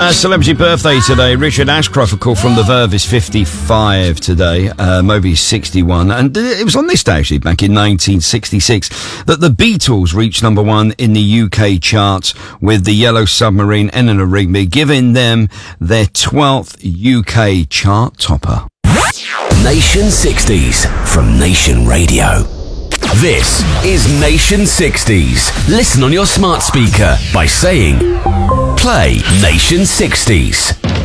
Celebrity birthday today. Richard Ashcroft, of course, from The Verve, is 55 today. Moby's 61. And it was on this day, actually, back in 1966, that the Beatles reached number one in the UK charts with the Yellow Submarine, Eleanor Rigby, giving them their 12th UK chart topper. Nation 60s from Nation Radio. This is Nation 60s. Listen on your smart speaker by saying, play Nation 60s.